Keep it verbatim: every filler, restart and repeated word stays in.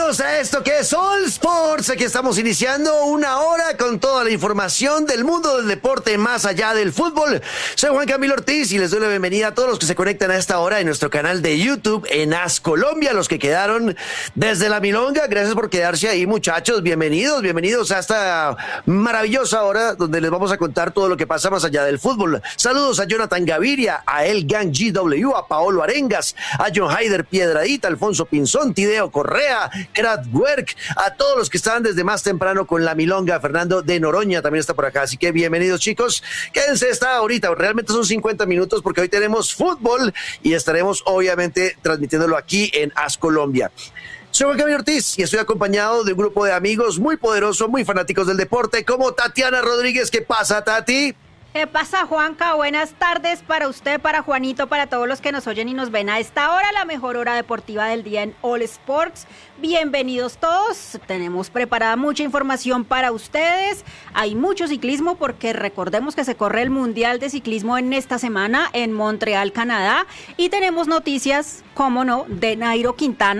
Bienvenidos a esto que es All Sports. Aquí estamos iniciando una hora con toda la información del mundo del deporte más allá del fútbol. Soy Juan Camilo Ortiz y les doy la bienvenida a todos los que se conectan a esta hora en nuestro canal de YouTube en A S Colombia, los que quedaron desde la Milonga. Gracias por quedarse ahí, muchachos. Bienvenidos, bienvenidos a esta maravillosa hora donde les vamos a contar todo lo que pasa más allá del fútbol. Saludos a Jonathan Gaviria, a El Gang G W, a Paolo Arengas, a John Haider Piedradita, Alfonso Pinzón, Tideo Correa, Krat Werk, a todos los que estaban desde más temprano con la Milonga. Fernando de Noroña también está por acá, así que bienvenidos, chicos. Quédense esta ahorita, realmente son cincuenta minutos porque hoy tenemos fútbol y estaremos obviamente transmitiéndolo aquí en A S Colombia. Soy Juan Camilo Ortiz y estoy acompañado de un grupo de amigos muy poderosos, muy fanáticos del deporte, como Tatiana Rodríguez. ¿Qué pasa, Tati? ¿Qué pasa, Juanca? Buenas tardes para usted, para Juanito, para todos los que nos oyen y nos ven a esta hora, la mejor hora deportiva del día en All Sports. Bienvenidos todos, tenemos preparada mucha información para ustedes, hay mucho ciclismo porque recordemos que se corre el Mundial de Ciclismo en esta semana en Montreal, Canadá, y tenemos noticias, cómo no, de Nairo Quintana.